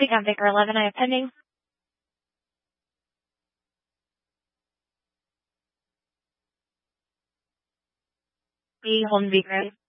Traffic on Vicar 11, I have pending. B, Holden Beacon.